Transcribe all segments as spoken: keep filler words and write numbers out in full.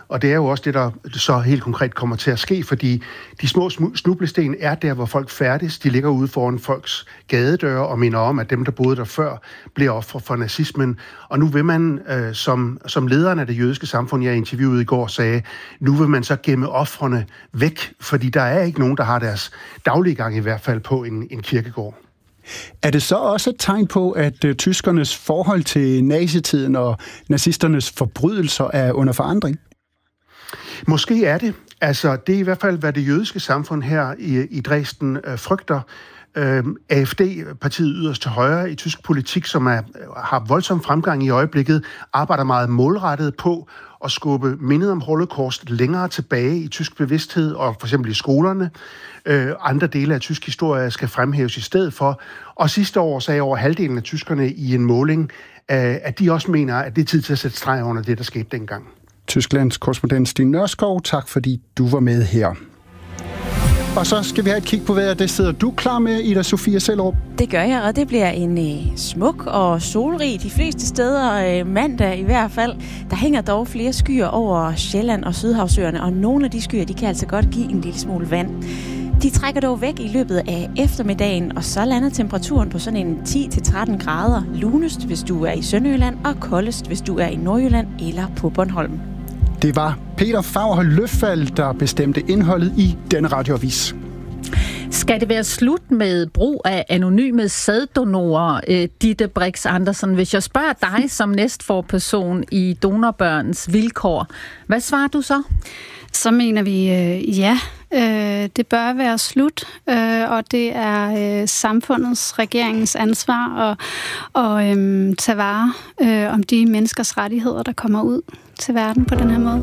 Og det er jo også det, der så helt konkret kommer til at ske, fordi de små snublesten er der, hvor folk færdes. De ligger ude foran folks gadedøre og minder om, at dem, der boede der før, blev ofre for nazismen. Og nu vil man, øh, som, som lederen af det jødiske samfund, jeg interviewede i går, sagde, nu vil man så gemme ofrene væk, fordi der er ikke nogen, der har deres daglige gang i hvert fald på en, en kirkegård. Er det så også et tegn på, at uh, tyskernes forhold til nazitiden og nazisternes forbrydelser er under forandring? Måske er det. Altså, det er i hvert fald, hvad det jødiske samfund her i, i Dresden øh, frygter. Øh, A F D, partiet yderst til højre i tysk politik, som er, har voldsom fremgang i øjeblikket, arbejder meget målrettet på at skubbe mindet om Holocaust længere tilbage i tysk bevidsthed, og for eksempel i skolerne. Øh, andre dele af tysk historie skal fremhæves i stedet for. Og sidste år sagde over halvdelen af tyskerne i en måling, øh, at de også mener, at det er tid til at sætte streg under det, der skete dengang. Tysklands korrespondent Stine Nørskov, tak fordi du var med her. Og så skal vi have et kig på vejret. Det sidder du klar med, Ida Sofia Sellerup? Det gør jeg, og det bliver en øh, smuk og solrig de fleste steder, øh, mandag i hvert fald. Der hænger dog flere skyer over Sjælland og Sydhavsøerne, og nogle af de skyer, de kan altså godt give en lille smule vand. De trækker dog væk i løbet af eftermiddagen, og så lander temperaturen på sådan en ti til tretten grader. Lunest, hvis du er i Sønderjylland, og koldest, hvis du er i Nordjylland eller på Bornholm. Det var Peter Fagerholt Løffald, der bestemte indholdet i denne radioavis. Skal det være slut med brug af anonyme sæddonorer, øh, Ditte Brix Andersen? Hvis jeg spørger dig som næstforperson i Donorbørns Vilkår, hvad svarer du så? Så mener vi øh, ja. Øh, det bør være slut, øh, og det er øh, samfundets, regeringens ansvar at, at øh, tage vare øh, om de menneskers rettigheder, der kommer ud til verden på den her måde.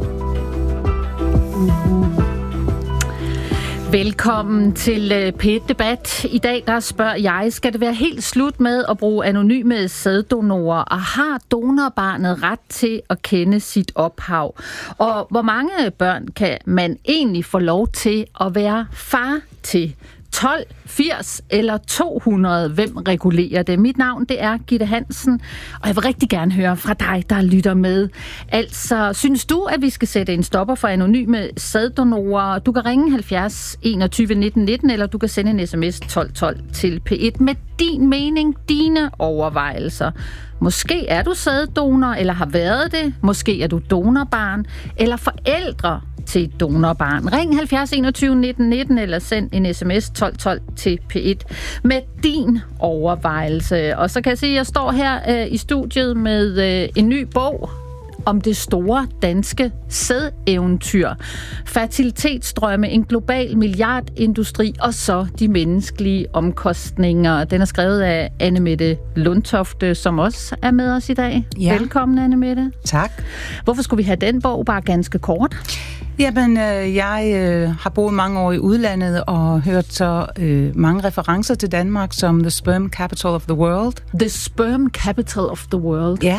Velkommen til P et Debat. I dag der spørger jeg, skal det være helt slut med at bruge anonyme sæddonorer, og har donorbarnet ret til at kende sit ophav? Og hvor mange børn kan man egentlig få lov til at være far til? tolv, firs eller to hundrede? Hvem regulerer det? Mit navn, det er Gitte Hansen, og jeg vil rigtig gerne høre fra dig, der lytter med. Altså, synes du, at vi skal sætte en stopper for anonyme sæddonorer? Du kan ringe halvfjerds enogtyve nitten nitten, eller du kan sende en sms tolv tolv til P et med din mening, dine overvejelser. Måske er du sæddonor, eller har været det. Måske er du donorbarn, eller forældre til et donorbarn. Ring halvfjerds enogtyve nitten nitten, eller send en sms tolv tolv til P et med din overvejelse. Og så kan jeg sige, at jeg står her øh, i studiet med øh, en ny bog om det store danske sædeventyr. Fertilitetsdrømme, en global milliardindustri, og så de menneskelige omkostninger. Den er skrevet af Annemette Lundtofte, som også er med os i dag. Ja. Velkommen, Annemette. Tak. Hvorfor skulle vi have den bog bare ganske kort? Jamen, øh, jeg øh, har boet mange år i udlandet og hørt så øh, mange referencer til Danmark som The Sperm Capital of the World. The Sperm Capital of the World? Ja.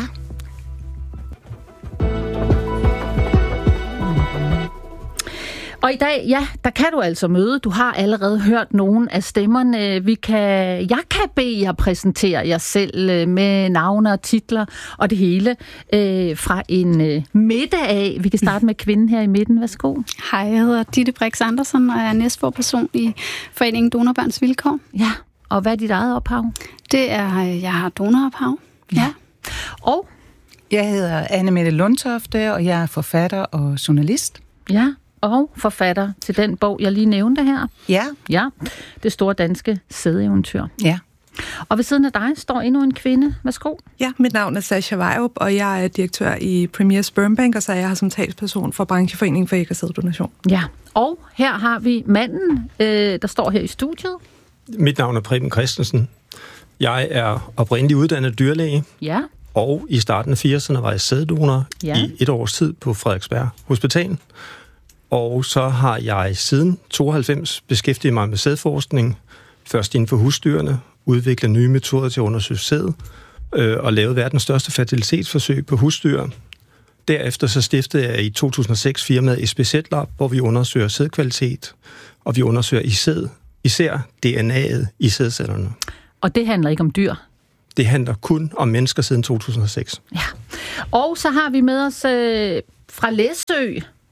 Og i dag, ja, der kan du altså møde. Du har allerede hørt nogle af stemmerne. Vi kan, jeg kan bede jer præsentere jer selv med navne og titler og det hele øh, fra en øh, midte af. Vi kan starte med kvinden her i midten. Værsgo. Hej, jeg hedder Ditte Brix Andersen, og jeg er næstforperson i Foreningen Donorbørns Vilkår. Ja, og hvad er dit eget ophav? Det er, jeg har donorophav. Ja. ja. Og? Jeg hedder Annemette Lundtofte, og jeg er forfatter og journalist. Ja. Og forfatter til den bog, jeg lige nævnte her. Ja. Ja, det store danske sædeventyr. Ja. Og ved siden af dig står endnu en kvinde. Værsgo. Ja, mit navn er Sascha Vejrup, og jeg er direktør i Premier Sperm Bank, og så er jeg her som talsperson for Brancheforeningen for æg- og sæddonation. Ja, og her har vi manden, øh, der står her i studiet. Mit navn er Preben Christensen. Jeg er oprindelig uddannet dyrlæge. Ja. Og i starten af firserne var jeg sæddonor ja. i et års tid på Frederiksberg Hospital. Og så har jeg siden tooghalvfems beskæftiget mig med sædforskning, først inden for husdyrene, udviklet nye metoder til at undersøge sæd, øh, og lavet verdens største fertilitetsforsøg på husdyr. Derefter så stiftede jeg i to tusind og seks firmaet S B Z Lab, hvor vi undersøger sædkvalitet, og vi undersøger i sæd, især D N A'et i sædcellerne. Og det handler ikke om dyr? Det handler kun om mennesker siden to tusind og seks. Ja. Og så har vi med os øh, fra Læsø,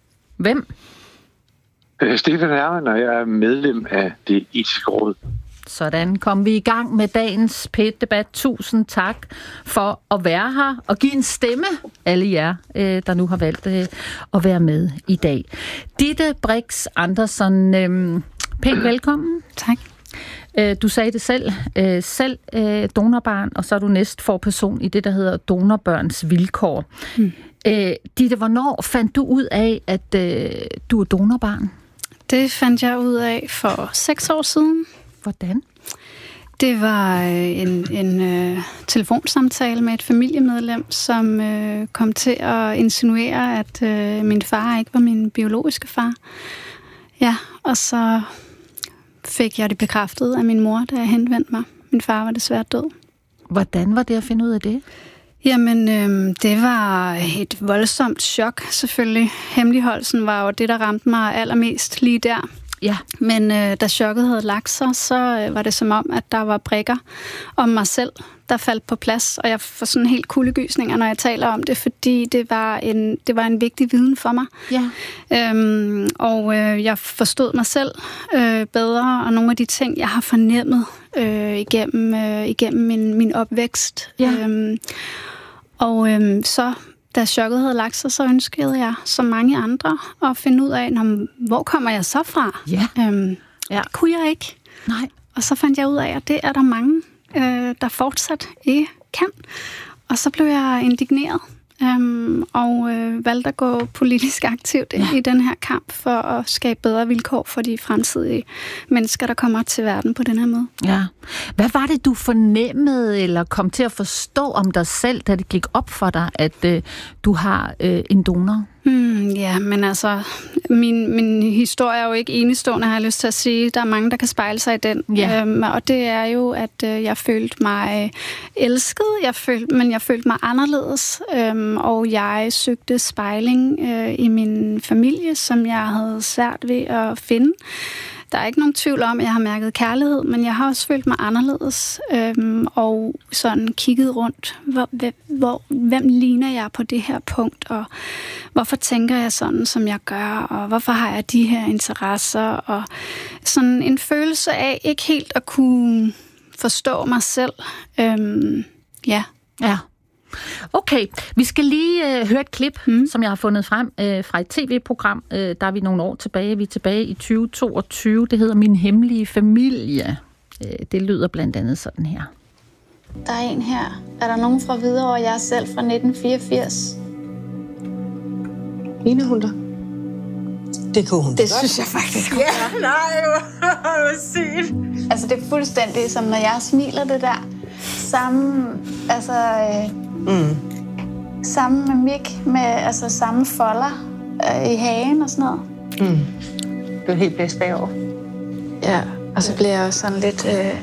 Hvem? Stefan Hermann, og jeg er medlem af Det Etiske Råd. Sådan kom vi i gang med dagens P et-debat. Tusind tak for at være her og give en stemme, alle jer, der nu har valgt at være med i dag. Ditte Brix Andersen, pænt velkommen. Tak. Du sagde det selv, selv donorbarn, og så er du næstforperson i det, der hedder Donorbørns Vilkår. Mm. Ditte, hvornår fandt du ud af, at du er donorbarn? Det fandt jeg ud af for seks år siden. Hvordan? Det var en, en uh, telefonsamtale med et familiemedlem, som uh, kom til at insinuere, at uh, min far ikke var min biologiske far. Ja, og så fik jeg det bekræftet af min mor, da jeg henvendte mig. Min far var desværre død. Hvordan var det at finde ud af det? Jamen, øh, det var et voldsomt chok, selvfølgelig. Hemmeligholdelsen var jo det, der ramte mig allermest lige der. Ja. Men øh, da chokket havde lagt sig, så øh, var det som om, at der var brikker om mig selv, der faldt på plads. Og jeg får sådan helt kuldegysninger, når jeg taler om det, fordi det var en, det var en vigtig viden for mig. Ja. Øhm, og øh, jeg forstod mig selv øh, bedre, og nogle af de ting, jeg har fornemmet øh, igennem, øh, igennem min, min opvækst. Ja. Øhm, og øh, så... Da chokket havde lagt sig, så ønskede jeg, som mange andre, at finde ud af, hvor kommer jeg så fra? Ja. Øhm, ja. Det kunne jeg ikke. Nej. Og så fandt jeg ud af, at det er der mange, øh, der fortsat ikke kan. Og så blev jeg indigneret øhm, og øh, valgte at gå politisk aktivt ja. i den her kamp for at skabe bedre vilkår for de fremtidige mennesker, der kommer til verden på den her måde. Ja. Hvad var det, du fornemmede eller kom til at forstå om dig selv, da det gik op for dig, at øh, du har øh, en donor? Hmm, ja, men altså, min, min historie er jo ikke enestående, har jeg lyst til at sige. Der er mange, der kan spejle sig i den. Ja. Øhm, og det er jo, at øh, jeg følte mig elsket, jeg følte, men jeg følte mig anderledes. Øhm, og jeg søgte spejling øh, i min familie, som jeg havde svært ved at finde. Der er ikke nogen tvivl om, at jeg har mærket kærlighed, men jeg har også følt mig anderledes, øhm, og sådan kigget rundt. Hvor, hvor, hvem ligner jeg på det her punkt, og hvorfor tænker jeg sådan, som jeg gør, og hvorfor har jeg de her interesser, og sådan en følelse af ikke helt at kunne forstå mig selv. Øhm, ja. Ja. Okay, vi skal lige øh, høre et klip, mm. som jeg har fundet frem øh, fra et tv-program. Øh, der er vi nogle år tilbage. Vi er tilbage i tyve toogtyve. Det hedder Min Hemmelige Familie. Øh, det lyder blandt andet sådan her. Der er en her. Er der nogen fra Hvidovre, og jeg er selv fra nitten fireogfirs? Ligner hun dig? Det kunne hun Det godt. synes jeg faktisk, hun ja, nej, hvor sygt. Altså, det er fuldstændig som, når jeg smiler det der. Samme, altså... Øh, Mm. Samme mimik med altså samme folder øh, i hagen og sådan noget. Mm. Du er helt blæst bagover. Ja, og så bliver jeg også sådan lidt øh,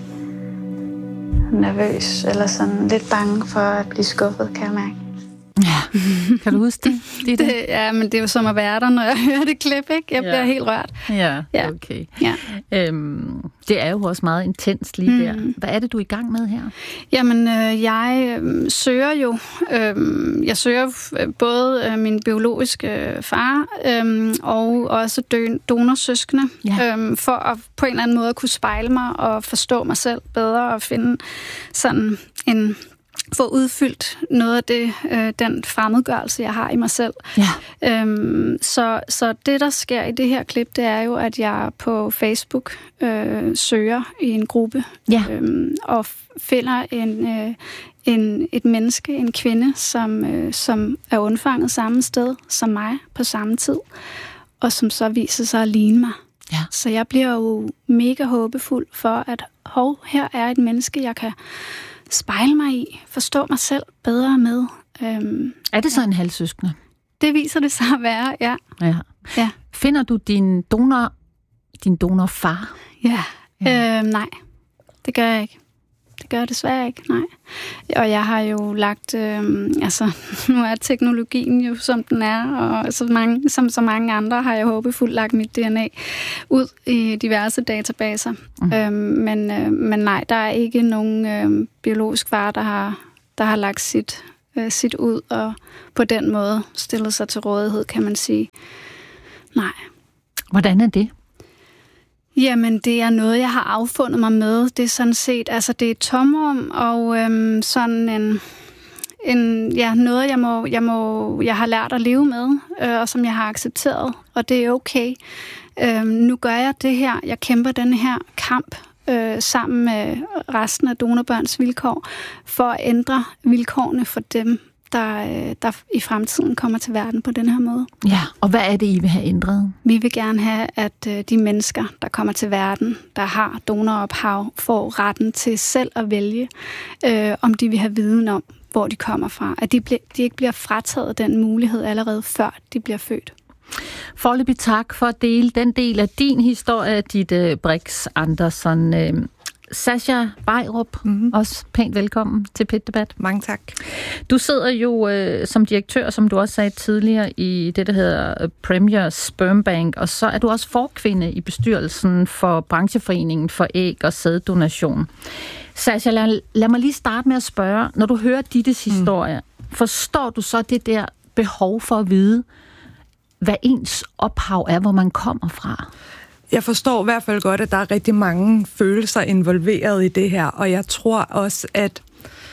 nervøs, eller sådan lidt bange for at blive skuffet, kan jeg mærke. Ja, kan du huske det? det, det? det ja, men det er jo som at være der, når jeg hører det klip, ikke? Jeg bliver ja. helt rørt. Ja, okay. Ja. Øhm, det er jo også meget intens lige mm. der. Hvad er det, du er i gang med her? Jamen, øh, jeg øh, søger jo, øh, jeg søger både øh, min biologiske far øh, og også donorsøskende, ja. øh, for at på en eller anden måde kunne spejle mig og forstå mig selv bedre og finde sådan en... få udfyldt noget af det, øh, den fremmedgørelse, jeg har i mig selv. Ja. Øhm, så, så det, der sker i det her klip, det er jo, at jeg på Facebook øh, søger i en gruppe ja. øhm, og finder en, øh, en, et menneske, en kvinde, som, øh, som er undfanget samme sted som mig på samme tid, og som så viser sig at ligne mig. Ja. Så jeg bliver jo mega håbefuld for, at hov, her er et menneske, jeg kan spejle mig i, forstå mig selv bedre med. Øhm, er det så ja. en halvsøskende? Det viser det sig at være, ja. ja. ja. Finder du din donor, din donorfar? Ja, ja. Øhm, nej. Det gør jeg ikke. Det gør jeg desværre ikke, nej. Og jeg har jo lagt, øhm, altså, nu er teknologien jo som den er, og så mange, som så mange andre har jeg håbefuldt lagt mit D N A ud i diverse databaser. Mm. Øhm, men, øh, men nej, der er ikke nogen øh, biologisk far, der har, der har lagt sit, øh, sit ud, og på den måde stillet sig til rådighed, kan man sige. Nej. Hvordan er det? Jamen, det er noget, jeg har affundet mig med. Det er sådan set, altså det er et tomrum, og øhm, sådan en, en, ja, noget, jeg, må, jeg, må, jeg har lært at leve med, øh, og som jeg har accepteret, og det er okay. Øhm, nu gør jeg det her, jeg kæmper den her kamp øh, sammen med resten af Donorbørns Vilkår, for at ændre vilkårene for dem, Der, der i fremtiden kommer til verden på den her måde. Ja, og hvad er det, I vil have ændret? Vi vil gerne have, at de mennesker, der kommer til verden, der har donorophav, får retten til selv at vælge, øh, om de vil have viden om, hvor de kommer fra. At de, ble, de ikke bliver frataget den mulighed allerede før de bliver født. Foreløbig tak for at dele den del af din historie, Ditte Brix Andersen. Sascha Vejrup, mm-hmm. også pænt velkommen til P et-debat. Mange tak. Du sidder jo øh, som direktør, som du også sagde tidligere, i det, der hedder Premier Sperm Bank, og så er du også forkvinde i bestyrelsen for Brancheforeningen for Æg- og Sæddonation. Sascha, lad, lad mig lige starte med at spørge, når du hører Dittes historie, mm. forstår du så det der behov for at vide, hvad ens ophav er, hvor man kommer fra? Jeg forstår i hvert fald godt, at der er rigtig mange følelser involveret i det her, og jeg tror også, at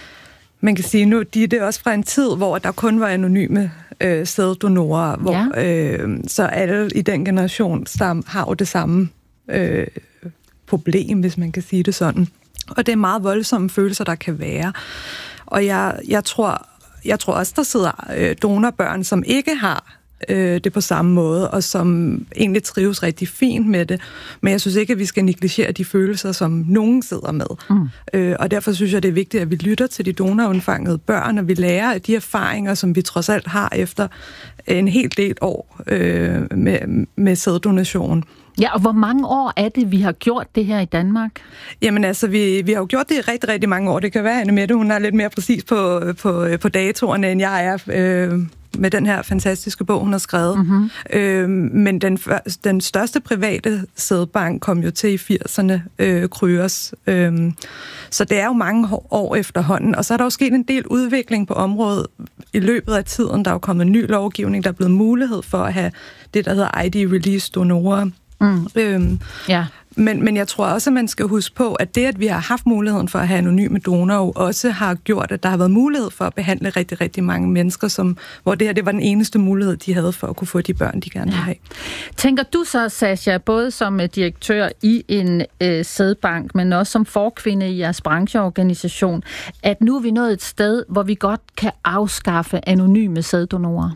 man kan sige nu, de er det også fra en tid, hvor der kun var anonyme øh, sæddonorer, hvor ja. øh, så alle i den generation der har jo det samme øh, problem, hvis man kan sige det sådan. Og det er meget voldsomme følelser, der kan være. Og jeg, jeg, tror, jeg tror også, der sidder øh, donorbørn, som ikke har det på samme måde, og som egentlig trives rigtig fint med det. Men jeg synes ikke, at vi skal negligere de følelser, som nogen sidder med. Mm. Øh, og derfor synes jeg, det er vigtigt, at vi lytter til de donorundfangede børn, og vi lærer af de erfaringer, som vi trods alt har efter en hel del år øh, med, med sæddonation. Ja, og hvor mange år er det, vi har gjort det her i Danmark? Jamen altså, vi, vi har jo gjort det i rigtig, rigtig mange år. Det kan være, Anne Mette, hun er lidt mere præcis på, på, på datoerne, end jeg er øh, med den her fantastiske bog, hun har skrevet. Mm-hmm. Øh, men den, den største private sædbank kom jo til i firserne, øh, Kryos. Øh, så det er jo mange år efterhånden. Og så er der jo sket en del udvikling på området i løbet af tiden. Der er jo kommet ny lovgivning, der er blevet mulighed for at have det, der hedder I D-release-donorer. Mm. Øhm, ja. men, men jeg tror også, at man skal huske på, at det, at vi har haft muligheden for at have anonyme donorer, også har gjort, at der har været mulighed for at behandle rigtig, rigtig mange mennesker, som, hvor det her det var den eneste mulighed, de havde for at kunne få de børn, de gerne ville have. Tænker du så, Sascha, både som direktør i en øh, sædbank, men også som forkvinde i jeres brancheorganisation, at nu er vi nået et sted, hvor vi godt kan afskaffe anonyme sæddonorer?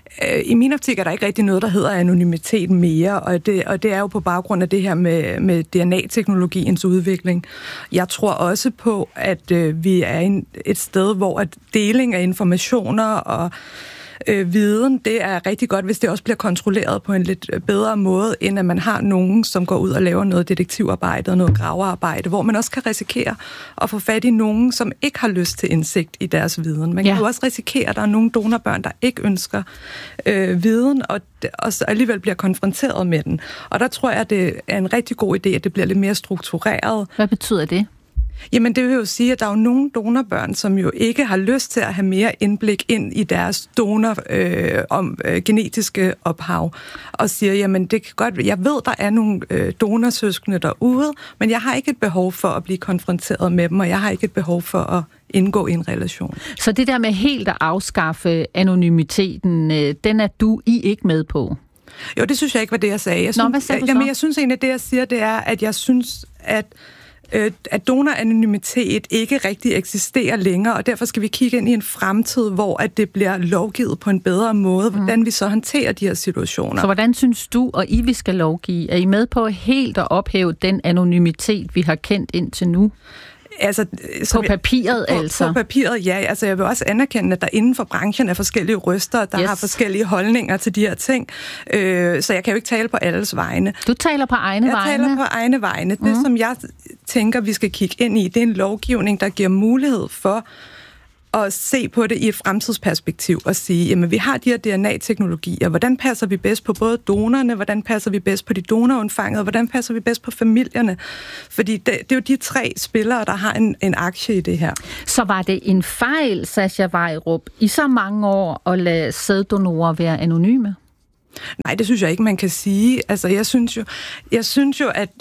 I min optik er der ikke rigtig noget, der hedder anonymitet mere, og det, og det er jo på baggrund af det her med, med D N A-teknologiens udvikling. Jeg tror også på, at øh, vi er i et sted, hvor at deling af informationer og øh, viden, det er rigtig godt, hvis det også bliver kontrolleret på en lidt bedre måde, end at man har nogen, som går ud og laver noget detektivarbejde og noget gravearbejde, hvor man også kan risikere at få fat i nogen, som ikke har lyst til indsigt i deres viden. Man kan ja. jo også risikere, at der er nogle donorbørn, der ikke ønsker øh, viden, og, og så alligevel bliver konfronteret med den. Og der tror jeg, at det er en rigtig god idé, at det bliver lidt mere struktureret. Hvad betyder det? Jamen det vil jo sige, at der er jo nogle donorbørn, som jo ikke har lyst til at have mere indblik ind i deres donor øh, om øh, genetiske ophav, og siger, jamen det kan godt, jeg ved, der er nogle øh, donorsøskende derude, men jeg har ikke et behov for at blive konfronteret med dem, og jeg har ikke et behov for at indgå i en relation. Så det der med helt at afskaffe anonymiteten, øh, den er du I ikke med på? Jo, det synes jeg ikke var det, jeg sagde. Jeg Nå, synes, hvad sagde du så? Jamen, jeg synes egentlig, det jeg siger, det er, at jeg synes, at at donoranonymitet ikke rigtig eksisterer længere, og derfor skal vi kigge ind i en fremtid, hvor at det bliver lovgivet på en bedre måde, mm. hvordan vi så håndterer de her situationer. Så hvordan synes du, og I vi skal lovgive? Er I med på helt at ophæve den anonymitet, vi har kendt indtil nu? Altså, på papiret på, altså? På papiret, ja. Altså, jeg vil også anerkende, at der inden for branchen er forskellige røster, der yes. har forskellige holdninger til de her ting. Øh, så jeg kan jo ikke tale på alles vegne. Du taler på egne jeg vegne? Jeg taler på egne vegne. Mm. Det, som jeg tænker, vi skal kigge ind i, det er en lovgivning, der giver mulighed for at se på det i et fremtidsperspektiv og sige, jamen vi har de her D N A-teknologier, hvordan passer vi bedst på både donorerne, hvordan passer vi bedst på de donorundfangede, hvordan passer vi bedst på familierne? Fordi det, det er jo de tre spillere, der har en, en aktie i det her. Så var det en fejl, Sascha Vejrup, i så mange år at lade sæddonorer være anonyme? Nej, det synes jeg ikke, man kan sige. Altså, jeg synes jo, jeg synes jo at,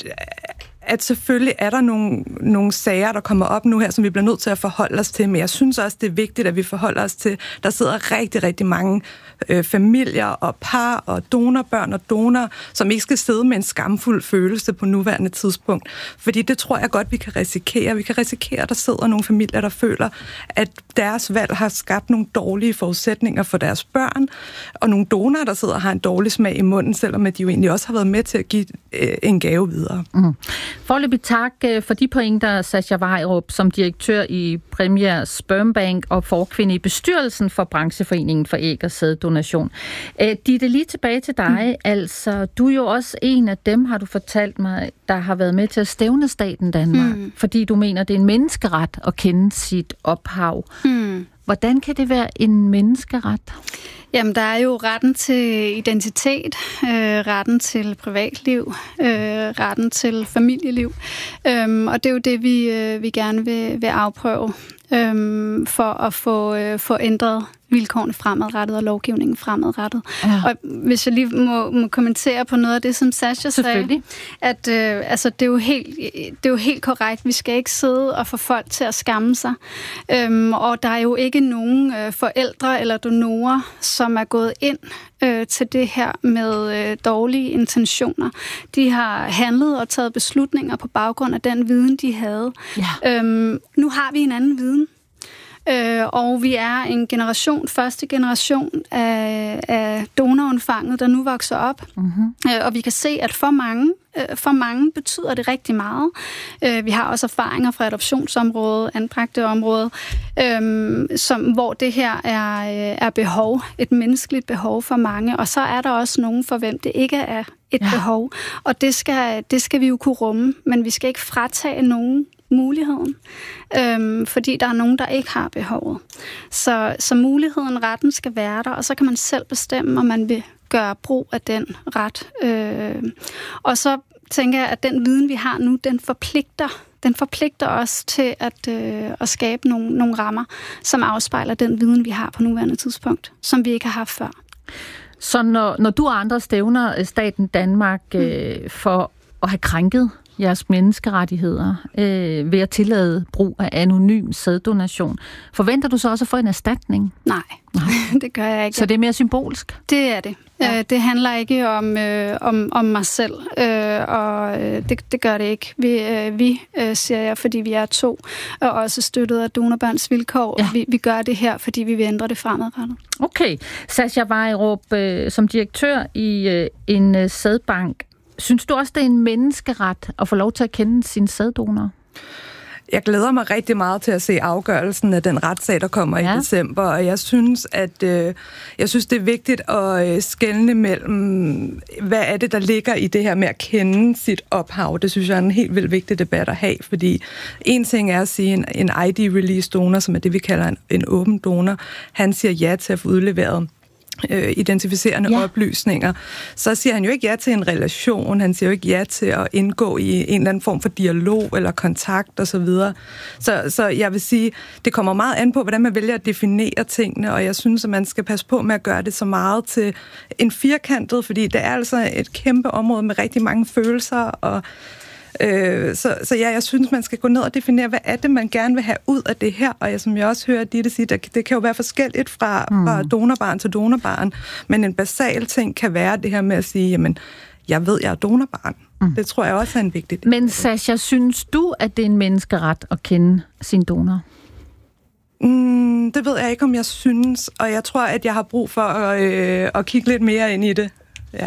at selvfølgelig er der nogle, nogle sager, der kommer op nu her, som vi bliver nødt til at forholde os til, men jeg synes også, det er vigtigt, at vi forholder os til, der sidder rigtig, rigtig mange øh, familier og par og donorbørn og donor, som ikke skal sidde med en skamfuld følelse på nuværende tidspunkt. Fordi det tror jeg godt, vi kan risikere. Vi kan risikere, at der sidder nogle familier, der føler, at deres valg har skabt nogle dårlige forudsætninger for deres børn, og nogle donorer, der sidder og har en dårlig smag i munden, selvom at de jo egentlig også har været med til at give øh, en gave videre. Mm. Foreløbig tak for de pointer, Sascha Vejrup, som direktør i Premier Sperm Bank og forkvinde i bestyrelsen for Brancheforeningen for Æg- og Sæddonation. Ditte, lige tilbage til dig. Mm. Altså, du er jo også en af dem, har du fortalt mig, der har været med til at stævne staten Danmark, mm. fordi du mener, det er en menneskeret at kende sit ophav. Mm. Hvordan kan det være en menneskeret? Jamen, der er jo retten til identitet, øh, retten til privatliv, øh, retten til familieliv. Øhm, og det er jo det, vi, øh, vi gerne vil, vil afprøve øh, for at få, øh, få ændret vilkårene fremadrettet og lovgivningen fremadrettet. Ja. Og hvis jeg lige må, må kommentere på noget af det, som Sascha sagde, at øh, altså, det, er jo helt, det er jo helt korrekt. Vi skal ikke sidde og få folk til at skamme sig. Øhm, og der er jo ikke nogen øh, forældre eller donorer, som er gået ind øh, til det her med øh, dårlige intentioner. De har handlet og taget beslutninger på baggrund af den viden, de havde. Ja. Øhm, nu har vi en anden viden. Øh, og vi er en generation, første generation af, af donorundfanget, der nu vokser op. Mm-hmm. Øh, og vi kan se, at for mange, øh, for mange betyder det rigtig meget. Øh, vi har også erfaringer fra adoptionsområdet, anbragte område, øh, som, hvor det her er, er behov, et menneskeligt behov for mange. Og så er der også nogen, for hvem det ikke er et ja. behov. Og det skal, det skal vi jo kunne rumme, men vi skal ikke fratage nogen muligheden, øhm, fordi der er nogen, der ikke har behovet. Så, så muligheden, retten skal være der, og så kan man selv bestemme, om man vil gøre brug af den ret. Øh, og så tænker jeg, at den viden, vi har nu, den forpligter, den forpligter os til at, øh, at skabe nogle, nogle rammer, som afspejler den viden, vi har på nuværende tidspunkt, som vi ikke har haft før. Så når, når du og andre stævner staten Danmark øh, for at have krænket jeres menneskerettigheder øh, ved at tillade brug af anonym sæddonation, forventer du så også at få en erstatning? Nej, Nej. det gør jeg ikke. Så det er mere symbolsk? Det er det. Ja. Øh, det handler ikke om, øh, om, om mig selv, øh, og øh, det, det gør det ikke. Vi, øh, vi øh, siger jeg, fordi vi er to, og også støttet af Donorbørns Vilkår. Ja. Vi, vi gør det her, fordi vi vil ændre det fremadrettet. Okay. Sascha Vejrup, øh, som direktør i øh, en øh, sædbank, synes du også, det er en menneskeret at få lov til at kende sin sæddonor? Jeg glæder mig rigtig meget til at se afgørelsen af den retssag, der kommer ja. i december, og jeg synes, at øh, jeg synes, det er vigtigt at øh, skelne mellem, hvad er det, der ligger i det her med at kende sit ophav. Det synes jeg er en helt vildt vigtig debat at have, fordi en ting er at sige, en, en I D-release donor, som er det, vi kalder en, en åben donor, han siger ja til at få udleveret Øh, identificerende ja. oplysninger, så siger han jo ikke ja til en relation, han siger jo ikke ja til at indgå i en eller anden form for dialog eller kontakt osv. Så, så, så jeg vil sige, det kommer meget an på, hvordan man vælger at definere tingene, og jeg synes, at man skal passe på med at gøre det så meget til en firkantet, fordi det er altså et kæmpe område med rigtig mange følelser, og Øh, så, så ja, jeg synes, man skal gå ned og definere, hvad er det, man gerne vil have ud af det her, og jeg, som jeg også hører Ditte sige, der, det kan jo være forskelligt fra, mm. fra donorbarn til donorbarn, men en basal ting kan være det her med at sige, jamen, jeg ved, jeg er donorbarn. Mm. Det tror jeg også er en vigtig del. Men Sascha, synes du, at det er en menneskeret at kende sin donor? Mm, det ved jeg ikke, om jeg synes, og jeg tror, at jeg har brug for at, øh, at kigge lidt mere ind i det. Ja.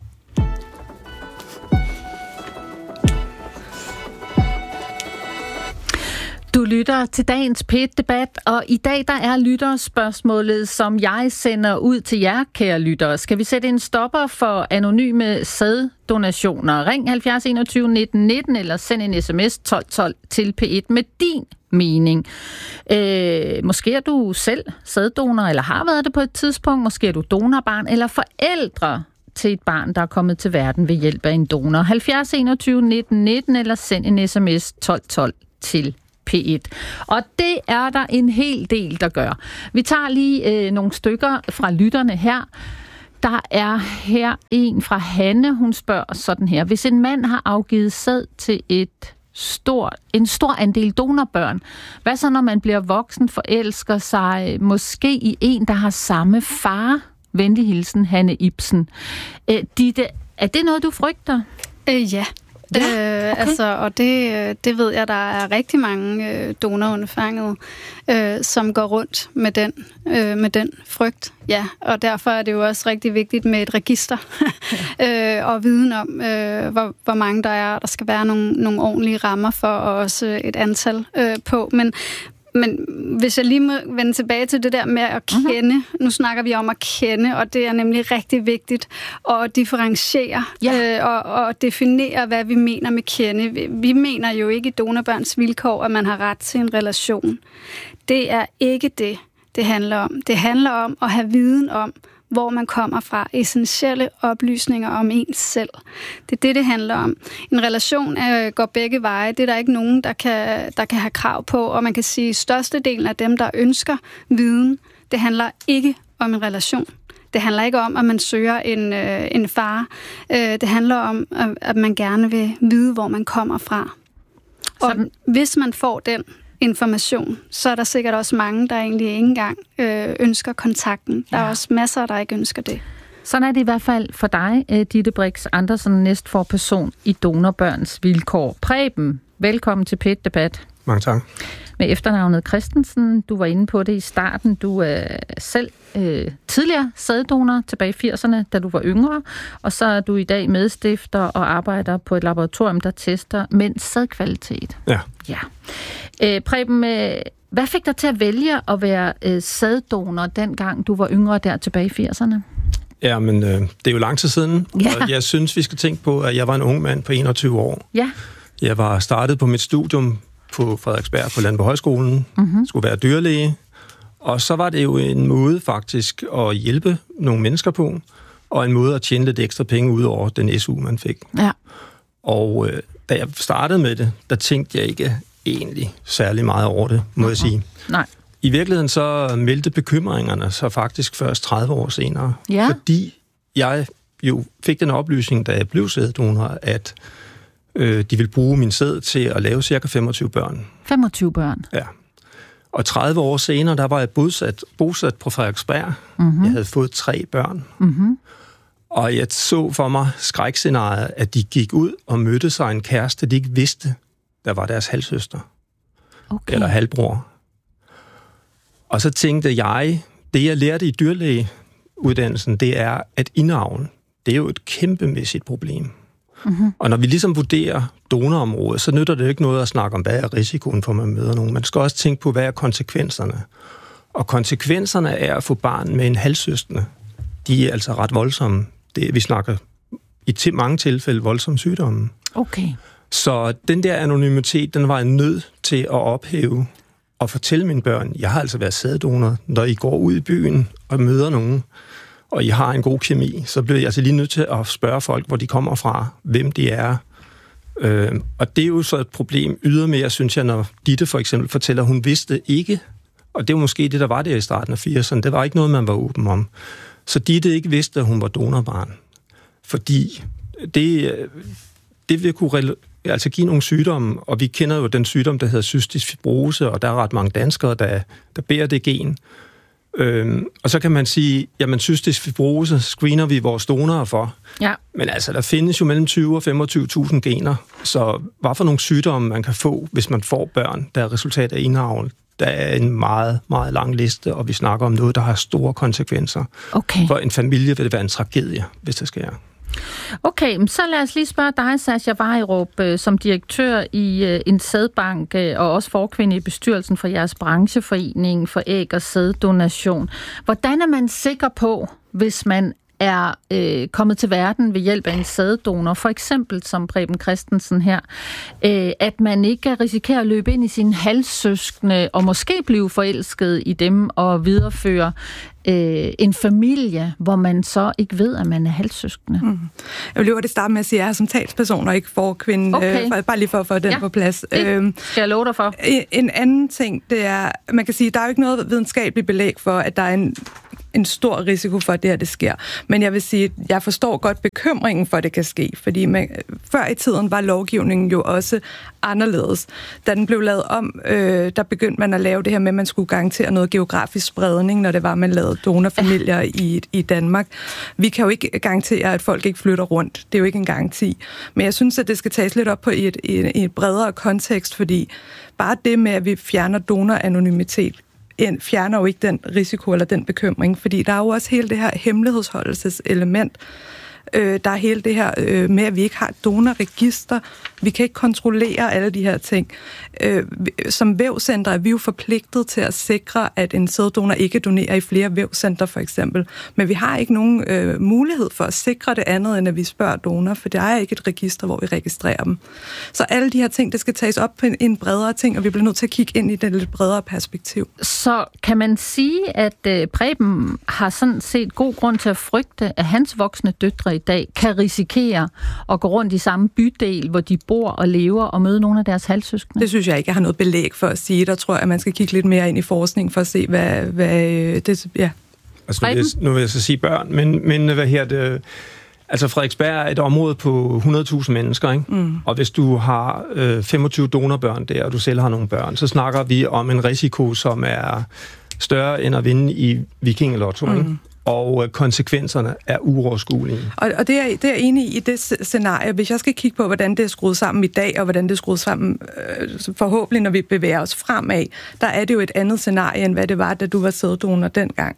Du lytter til dagens P et-debat, og i dag der er lytterspørgsmålet, som jeg sender ud til jer, kære lyttere. Skal vi sætte en stopper for anonyme sæddonationer? Ring halvfjerds enogtyve nitten nitten eller send en sms tolv tolv til P et med din mening. Øh, måske er du selv sæddonor, eller har været det på et tidspunkt. Måske er du donorbarn eller forældre til et barn, der er kommet til verden ved hjælp af en donor. halvfjerds enogtyve nitten nitten eller send en sms tolv tolv til P et. Og det er der en hel del, der gør. Vi tager lige øh, nogle stykker fra lytterne her. Der er her en fra Hanne, hun spørger sådan her. Hvis en mand har afgivet sæd til et stor, en stor andel donorbørn, hvad så når man bliver voksen, forelsker sig måske i en, der har samme far? Venlig hilsen, Hanne Ibsen. Øh, Ditte, er det noget, du frygter? Øh, ja. Ja, okay. øh, altså, og det, det ved jeg, der er rigtig mange øh, donorundfangede, øh, som går rundt med den, øh, med den frygt. Ja, og derfor er det jo også rigtig vigtigt med et register øh, og viden om, øh, hvor, hvor mange der er. Der skal være nogle, nogle ordentlige rammer for, og også et antal øh, på. Men Men hvis jeg lige må vende tilbage til det der med at kende, mm-hmm. nu snakker vi om at kende, og det er nemlig rigtig vigtigt at differentiere ja. øh, og, og definere, hvad vi mener med kende. Vi, vi mener jo ikke i donorbørns vilkår, at man har ret til en relation. Det er ikke det, det handler om. Det handler om at have viden om, hvor man kommer fra. Essentielle oplysninger om ens selv. Det er det, det handler om. En relation øh, går begge veje. Det er der ikke nogen, der kan, der kan have krav på. Og man kan sige, at størstedelen af dem, der ønsker viden, det handler ikke om en relation. Det handler ikke om, at man søger en, øh, en far. Øh, det handler om, at man gerne vil vide, hvor man kommer fra. Og så hvis man får den information, så er der sikkert også mange, der egentlig ikke engang øh, ønsker kontakten. Der ja. er også masser, der ikke ønsker det. Sådan er det i hvert fald for dig, Ditte Brix Andersen, næstforperson i Donorbørns Vilkår. Preben, velkommen til P et Debat. Mange tak. Med efternavnet Christensen, du var inde på det i starten. Du er selv øh, tidligere sæddonor tilbage i firserne, da du var yngre, og så er du i dag medstifter og arbejder på et laboratorium, der tester mænds sædkvalitet. Ja. Ja. Øh, Preben, øh, hvad fik dig til at vælge at være øh, sæddonor, dengang du var yngre der tilbage i firserne? Ja, men øh, det er jo lang tid siden, ja. og jeg synes, vi skal tænke på, at jeg var en ung mand på enogtyve år. Ja. Jeg var startet på mit studium på Frederiksberg på Landbohøjskolen, mm-hmm. skulle være dyrlæge, og så var det jo en måde faktisk at hjælpe nogle mennesker på, og en måde at tjene lidt ekstra penge ud over den S U, man fik. Ja. Og øh, da jeg startede med det, der tænkte jeg ikke egentlig særlig meget over det, må uh-huh. jeg sige. Nej. I virkeligheden så meldte bekymringerne så faktisk først tredive år senere, ja. fordi jeg jo fik den oplysning, da jeg blev sæddonor, at øh, de ville bruge min sæd til at lave cirka femogtyve børn. femogtyve børn? Ja. Og tredive år senere, der var jeg bosat, bosat på Frederiksberg. Mm-hmm. Jeg havde fået tre børn. Mm-hmm. Og jeg så for mig skrækscenariet, at de gik ud og mødte sig en kæreste, de ikke vidste, der var deres halvsøster. Okay. Eller halvbror. Og så tænkte jeg, det jeg lærte i dyrlægeuddannelsen, det er, at indavl, det er jo et kæmpemæssigt problem. Mm-hmm. Og når vi ligesom vurderer donorområdet, så nytter det ikke noget at snakke om, hvad er risikoen for, at man møder nogen. Man skal også tænke på, hvad er konsekvenserne. Og konsekvenserne er at få barn med en halvsøskende. De er altså ret voldsomme. Det, vi snakker i til mange tilfælde voldsomme sygdomme. Okay. Så den der anonymitet, den var jeg nødt til at ophæve og fortælle mine børn, jeg har altså været sæddonor. Når I går ud i byen og møder nogen, og I har en god kemi, så bliver jeg altså lige nødt til at spørge folk, hvor de kommer fra, hvem de er. Øh, og det er jo så et problem ydermere, synes jeg, når Ditte for eksempel fortæller, hun vidste ikke, og det var måske det, der var der i starten af firserne, det var ikke noget, man var åben om. Så Ditte ikke vidste, at hun var donorbarn. Fordi det, det vil kunne altså give nogle sygdomme, og vi kender jo den sygdom, der hedder cystisk fibrose, og der er ret mange danskere, der, der bærer det gen. Øhm, og så kan man sige, jamen cystisk fibrose screener vi vores donorer for. Ja. Men altså, der findes jo mellem tyve og femogtyve tusind gener, så hvad for nogle sygdomme man kan få, hvis man får børn, der er resultat af indavl, der er en meget, meget lang liste, og vi snakker om noget, der har store konsekvenser. Okay. For en familie vil det være en tragedie, hvis det sker. Okay, så lad os lige spørge dig, Sascha Vejrup, som direktør i en sædbank og også forkvinde i bestyrelsen for jeres brancheforening for æg- og sæddonation. Hvordan er man sikker på, hvis man er øh, kommet til verden ved hjælp af en sæddonor, for eksempel som Preben Christensen her, øh, at man ikke risikerer at løbe ind i sine halvsøskende og måske blive forelsket i dem og videreføre øh, en familie, hvor man så ikke ved, at man er halvsøskende. Mm. Jeg vil lige det starte med at sige, at jeg er som talsperson og ikke forkvinde, okay. øh, for, bare lige for at få den ja, på plads. Det øhm, skal jeg love dig for. En anden ting, det er, man kan sige, der er jo ikke noget videnskabeligt belæg for, at der er en en stor risiko for, at det her det sker. Men jeg vil sige, at jeg forstår godt bekymringen for, at det kan ske, fordi man, før i tiden var lovgivningen jo også anderledes. Da den blev lavet om, øh, der begyndte man at lave det her med, at man skulle garantere noget geografisk spredning, når det var, man lavede donorfamilier i, i Danmark. Vi kan jo ikke garantere, at folk ikke flytter rundt. Det er jo ikke en garanti. Men jeg synes, at det skal tages lidt op på i et, i et, i et bredere kontekst, fordi bare det med, at vi fjerner donoranonymitet, fjerner jo ikke den risiko eller den bekymring, fordi der er jo også hele det her hemmelighedsholdelseselement. Øh, der er hele det her øh, med, at vi ikke har et donorregister. Vi kan ikke kontrollere alle de her ting. Øh, som vævcenter er vi jo forpligtet til at sikre, at en sæddonor ikke donerer i flere vævcenter, for eksempel. Men vi har ikke nogen øh, mulighed for at sikre det andet, end at vi spørger donor, for der er ikke et register, hvor vi registrerer dem. Så alle de her ting, det skal tages op på en, en bredere ting, og vi bliver nødt til at kigge ind i det lidt bredere perspektiv. Så kan man sige, at øh, Preben har sådan set god grund til at frygte, at hans voksne døtre i dag kan risikere at gå rundt i samme bydel, hvor de bor og lever og møde nogle af deres halvsøskende? Det synes jeg ikke, jeg har noget belæg for at sige. Der tror jeg, at man skal kigge lidt mere ind i forskning for at se, hvad, hvad det... Ja. Altså, nu, vil jeg, nu vil jeg så sige børn, men, men hvad her det... Altså, Frederiksberg er et område på hundrede tusind mennesker, ikke? Mm. Og hvis du har øh, femogtyve donorbørn der, og du selv har nogle børn, så snakker vi om en risiko, som er større end at vinde i Vikingelotto, mm. ikke? Og konsekvenserne er uoverskuelige. Og, og det, er, det er enig i, i det scenarie. Hvis jeg skal kigge på, hvordan det er skruet sammen i dag, og hvordan det er skruet sammen øh, forhåbentlig, når vi bevæger os fremad, der er det jo et andet scenarie, end hvad det var, da du var sæddonor dengang.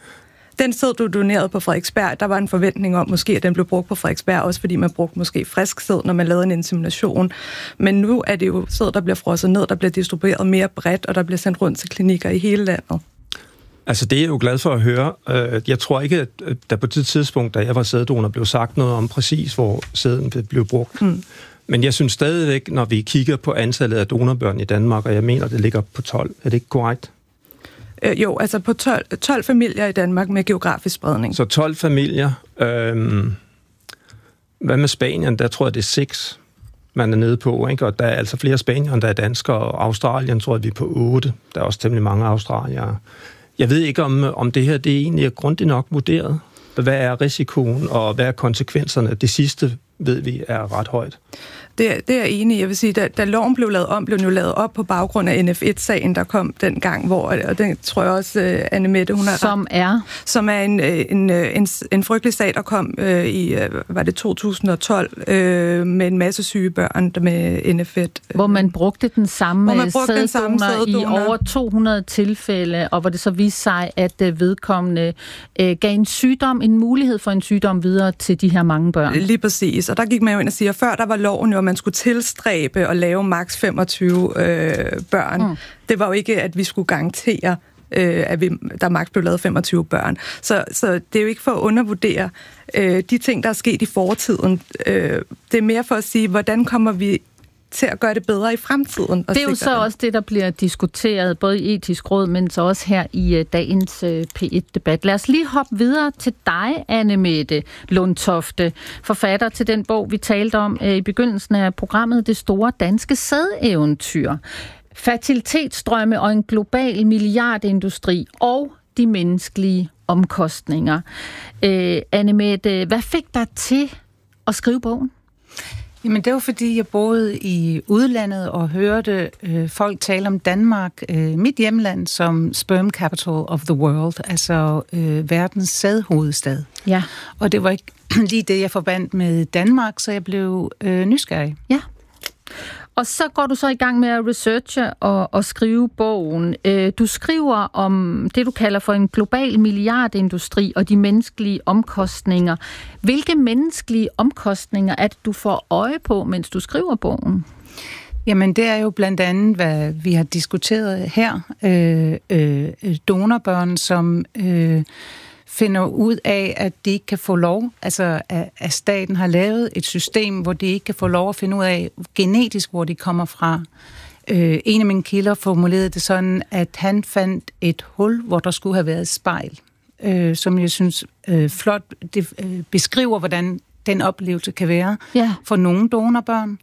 Den sæd, du donerede på Frederiksberg, der var en forventning om måske, at den blev brugt på Frederiksberg, også fordi man brugte måske frisk sæd, når man lavede en insemination. Men nu er det jo sæd, der bliver frosset ned, der bliver distribueret mere bredt, og der bliver sendt rundt til klinikker i hele landet. Altså, det er jeg jo glad for at høre. Jeg tror ikke, at der på det tidspunkt, da jeg var sæddonor, blev sagt noget om præcis, hvor sæden blev brugt. Mm. Men jeg synes stadigvæk, når vi kigger på antallet af donorbørn i Danmark, og jeg mener, det ligger på tolv. Er det ikke korrekt? Øh, jo, altså på tolv, tolv familier i Danmark med geografisk spredning. Så tolv familier. Øhm, hvad med Spanien? Der tror jeg, det er seks, man er nede på, ikke? Og der er altså flere spanier, end der er danskere, og Australien tror jeg, vi er på otte. Der er også temmelig mange australiere. Jeg ved ikke, om, om det her det er egentlig er grundigt nok vurderet. Hvad er risikoen, og hvad er konsekvenserne? Det sidste, ved vi, er ret højt. Det, det er jeg enig i. Jeg vil sige, da, da loven blev lavet om, blev den jo lavet op på baggrund af N F et-sagen, der kom dengang, hvor, og den tror jeg også, uh, Anne Mette, hun har... Som er? Som er en, en, en, en frygtelig sag, der kom uh, i, uh, var det to tusind og tolv, uh, med en masse syge børn med N F et. Hvor man brugte den samme sæddonor i sæddonor. over to hundrede tilfælde, og hvor det så viste sig, at vedkommende uh, gav en sygdom, en mulighed for en sygdom videre til de her mange børn. Lige præcis. Og der gik man jo ind og siger, før der var loven jo, man skulle tilstræbe og lave maks femogtyve øh, børn. Mm. Det var jo ikke, at vi skulle garantere, øh, at vi, der maks blev lavet femogtyve børn. Så, så det er jo ikke for at undervurdere øh, de ting, der er sket i fortiden. Øh, det er mere for at sige, hvordan kommer vi til at gøre det bedre i fremtiden. Det er jo så det. Også det, der bliver diskuteret, både i Etisk Råd, men så også her i uh, dagens uh, P et-debat. Lad os lige hoppe videre til dig, Anne Mette Lundtofte, forfatter til den bog, vi talte om uh, i begyndelsen af programmet, Det store danske sædeventyr. Fertilitetsstrømme og en global milliardindustri og de menneskelige omkostninger. Uh, Anne Mette, hvad fik dig til at skrive bogen? Jamen, det var fordi, jeg boede i udlandet og hørte øh, folk tale om Danmark, øh, mit hjemland, som sperm capital of the world, altså øh, verdens sædhovedstad. Ja. Og det var ikke lige det, jeg forbandt med Danmark, så jeg blev øh, nysgerrig. Ja. Og så går du så i gang med at researche og, og skrive bogen. Du skriver om det, du kalder for en global milliardindustri og de menneskelige omkostninger. Hvilke menneskelige omkostninger er det, du får øje på, mens du skriver bogen? Jamen, det er jo blandt andet, hvad vi har diskuteret her. Øh, øh, donorbørn, som... Øh, finder ud af, at de ikke kan få lov, altså at staten har lavet et system, hvor de ikke kan få lov at finde ud af genetisk, hvor de kommer fra. Øh, en af mine kilder formulerede det sådan, at han fandt et hul, hvor der skulle have været et spejl, øh, som jeg synes øh, flot det, øh, beskriver, hvordan den oplevelse kan være ja. for nogle donorbørn.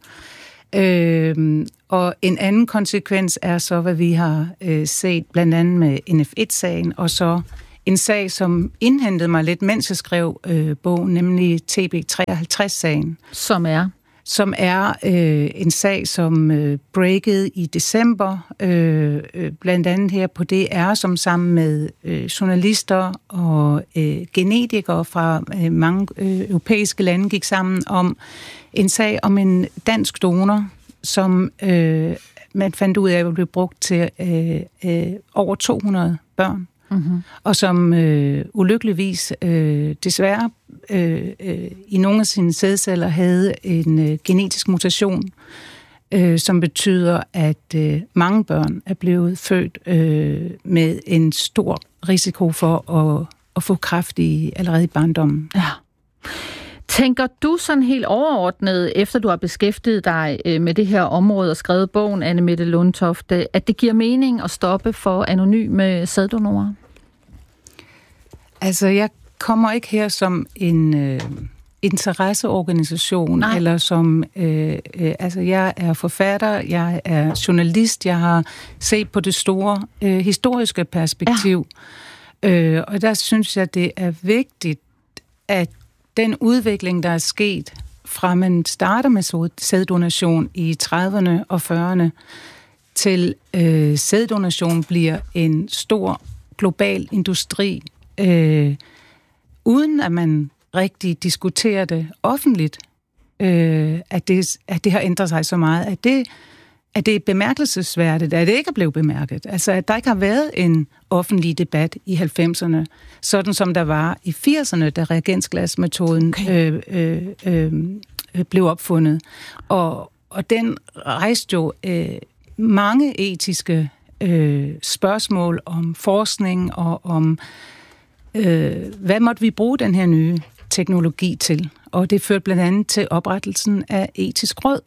Øh, og en anden konsekvens er så, hvad vi har øh, set blandt andet med N F et-sagen, og så en sag, som indhentede mig lidt, mens jeg skrev øh, bogen, nemlig T B treoghalvtreds-sagen. Som er? Som er øh, en sag, som øh, breakede i december, øh, øh, blandt andet her på D R, som sammen med øh, journalister og øh, genetikere fra øh, mange øh, europæiske lande gik sammen om en sag om en dansk donor, som øh, man fandt ud af, at blev brugt til øh, øh, over to hundrede børn. Mm-hmm. Og som øh, ulykkeligvis øh, desværre øh, øh, i nogle af sine sædceller havde en øh, genetisk mutation, øh, som betyder, at øh, mange børn er blevet født øh, med en stor risiko for at, at få kræft i, allerede i barndommen. Ja. Tænker du sådan helt overordnet, efter du har beskæftiget dig med det her område og skrevet bogen, Anne-Mette Lundtofte, at det giver mening at stoppe for anonyme sæddonorer? Altså, jeg kommer ikke her som en øh, interesseorganisation, Nej. eller som... Øh, øh, altså, jeg er forfatter, jeg er journalist, jeg har set på det store øh, historiske perspektiv. Ja. Øh, og der synes jeg, det er vigtigt, at den udvikling, der er sket fra man starter med sæddonation i trediverne og fyrrerne, til øh, sæddonation bliver en stor global industri, øh, uden at man rigtig diskuterer det offentligt, øh, at, det, at det har ændret sig så meget, at det, at det er bemærkelsesværdigt, at det ikke er blevet bemærket. Altså, at der ikke har været en offentlig debat i halvfemserne, sådan som der var i firserne, da reagensglasmetoden okay. øh, øh, øh, blev opfundet. Og, og den rejste jo øh, mange etiske øh, spørgsmål om forskning og om, øh, hvad måtte vi bruge den her nye teknologi til? Og det førte blandt andet til oprettelsen af Etisk Råd.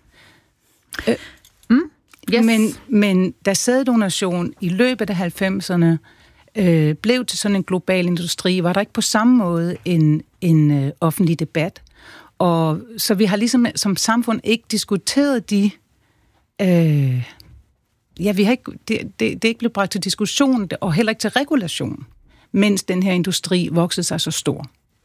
Øh, mm, yes. men, men da sæddonation i løbet af halvfemserne øh, blev til sådan en global industri, var der ikke på samme måde en, en øh, offentlig debat. Og så vi har ligesom som samfund ikke diskuteret de... Øh, ja, vi har ikke, det, det, det er ikke blevet bragt til diskussion, og heller ikke til regulation, mens den her industri voksede sig så stor.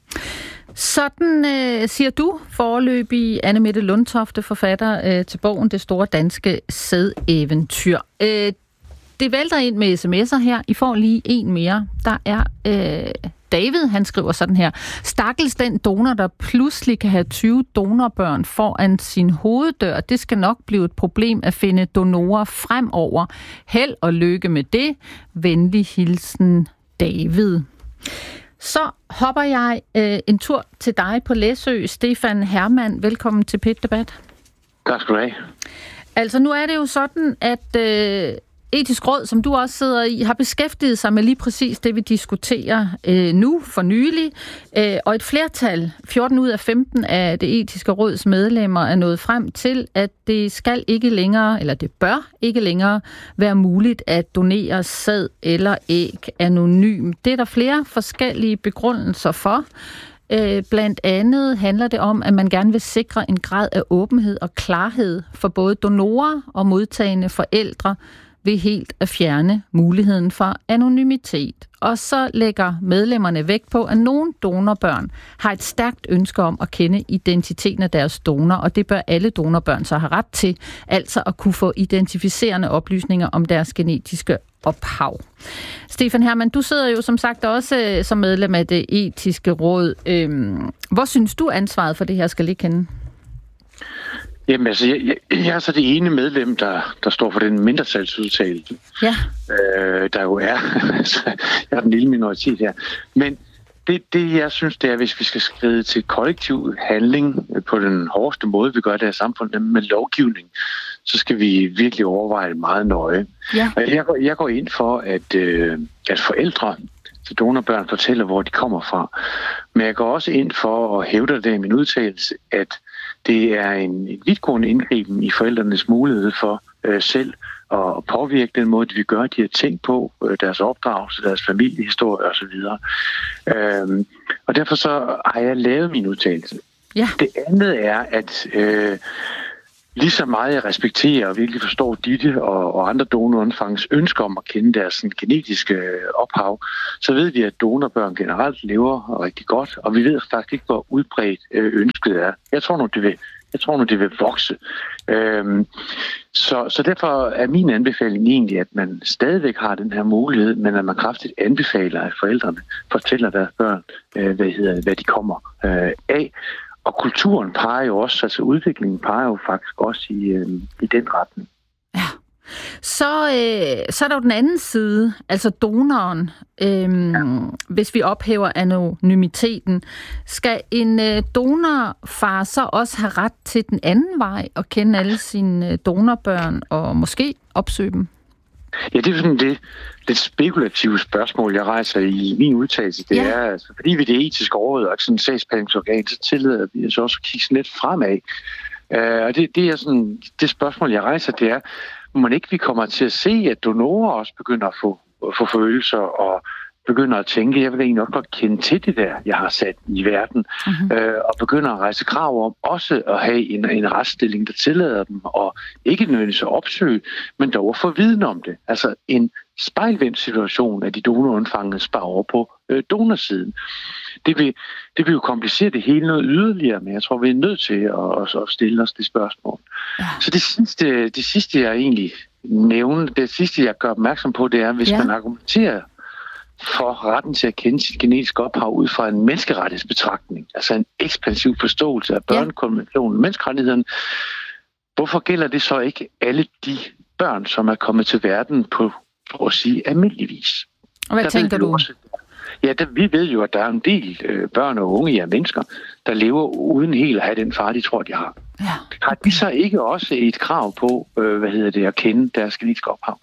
Sådan øh, siger du foreløbig, Anne-Mette Lundtofte, forfatter øh, til bogen Det Store Danske Sædeventyr. Øh, det vælter ind med sms'er her. I får lige en mere. Der er øh, David, han skriver sådan her. Stakkels den donor, der pludselig kan have tyve donorbørn foran sin hoveddør. Det skal nok blive et problem at finde donorer fremover. Held og lykke med det. Venlig hilsen, David. Så hopper jeg øh, en tur til dig på Læsø. Stefan Hermann, velkommen til P et Debat. Tak skal du have. Altså nu er det jo sådan, at øh, Etisk Råd, som du også sidder i, har beskæftiget sig med lige præcis det, vi diskuterer øh, nu for nylig. Øh, og et flertal, fjorten ud af femten af det Etiske Råds medlemmer, er nået frem til, at det skal ikke længere, eller det bør ikke længere være muligt at donere sæd eller æg anonymt. Det er der flere forskellige begrundelser for. Øh, blandt andet handler det om, at man gerne vil sikre en grad af åbenhed og klarhed for både donorer og modtagende forældre, ved helt at fjerne muligheden for anonymitet. Og så lægger medlemmerne vægt på, at nogle donorbørn har et stærkt ønske om at kende identiteten af deres donor, og det bør alle donorbørn så have ret til, altså at kunne få identificerende oplysninger om deres genetiske ophav. Stefan Hermann, du sidder jo som sagt også som medlem af det Etiske Råd. Hvor synes du ansvaret for det her skal ligge henne? Jamen altså, jeg, jeg, jeg er så det ene medlem, der, der står for den mindretalsudtalelse, ja. øh, der jo er. Altså, jeg er den lille minoritet her. Men det, det, jeg synes, det er, hvis vi skal skride til kollektiv handling på den hårdeste måde, vi gør det her samfund, med lovgivning, så skal vi virkelig overveje det meget nøje. Ja. Og jeg, går, jeg går ind for, at, øh, at forældre til donorbørn fortæller, hvor de kommer fra. Men jeg går også ind for at hævde det i min udtalelse, at det er en, en vidtgående indgriben i forældrenes mulighed for øh, selv at påvirke den måde, de vil gøre de her ting på, øh, deres opdragelse, deres familiehistorie osv. Øhm, og derfor så har jeg lavet min udtalelse. Ja. Det andet er, at øh, lige så meget jeg respekterer og virkelig forstår Ditte og, og andre donorundfangens ønsker om at kende deres sådan, genetiske ophav, så ved vi, at donorbørn generelt lever rigtig godt, og vi ved faktisk ikke, hvor udbredt øh, ønsket er. Jeg tror nu, det vil, jeg tror nu, det vil vokse. Øhm, så, så derfor er min anbefaling egentlig, at man stadigvæk har den her mulighed, men at man kraftigt anbefaler, at forældrene fortæller deres børn, øh, hvad, hedder, hvad de kommer øh, af. Og kulturen peger jo også, altså udviklingen peger jo faktisk også i, øh, i den retning. Ja. Så, øh, så er der jo den anden side, altså donoren. Øhm, ja. Hvis vi ophæver anonymiteten, skal en øh, donorfar så også have ret til den anden vej og kende alle sine donorbørn og måske opsøge dem? Ja, det er sådan det lidt spekulative spørgsmål, jeg rejser i min udtalelse. Det ja. er, altså, fordi vi er det etiske råd og sådan en sagsbehandlingsorgan, så tillader vi os også at kigge sådan lidt fremad. Uh, og det, det er sådan, det spørgsmål, jeg rejser, det er, må ikke vi kommer til at se, at donorer også begynder at få, få følelser og begynder at tænke, jeg vil egentlig nok godt kende til det der, jeg har sat i verden, mm-hmm. øh, og begynder at rejse krav om også at have en, en retsstilling, der tillader dem, og ikke nødvendigvis at opsøge, men dog at få viden om det. Altså en spejlvendt situation, at de donorundfangene sparer over på øh, donorsiden. Det vil, det vil jo komplicere det hele noget yderligere, men jeg tror, vi er nødt til at, at stille os det spørgsmål. Ja. Så det sidste, det sidste, jeg egentlig nævner, det sidste, jeg gør opmærksom på, det er, hvis ja. man argumenterer for retten til at kende sit genetiske ophav ud fra en menneskerettighedsbetragtning, altså en ekspansiv forståelse af børnekonventionen og menneskerettighederne. Hvorfor gælder det så ikke alle de børn, som er kommet til verden på, for at sige, almindelig vis? Og hvad der tænker du? Også, ja, der, vi ved jo, at der er en del øh, børn og unge, ja, mennesker, der lever uden helt at have den far, de tror, de har. Ja. Har de så ikke også et krav på, øh, hvad hedder det, at kende deres genetiske ophav?